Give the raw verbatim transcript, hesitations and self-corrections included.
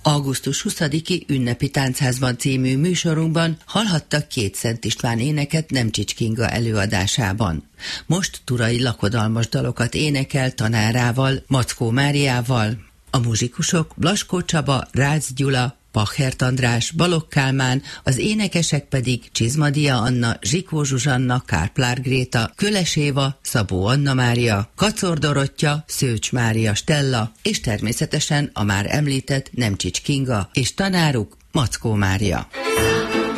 augusztus huszadiki ünnepi táncházban című műsorunkban hallhattak két Szent István éneket Nemcsics Kinga előadásában. Most turai lakodalmas dalokat énekel tanárával, Mackó Máriával. A muzsikusok Blaskó Csaba, Rácz Gyula, Pachert András, Balogh Kálmán, az énekesek pedig Csizmadia Anna, Zsikó Zsuzsanna, Kárplár Gréta, Köles Éva, Szabó Anna Mária, Kacor Dorottya, Szőcs Mária Stella, és természetesen a már említett Nemcsics Kinga és tanáruk Mackó Mária.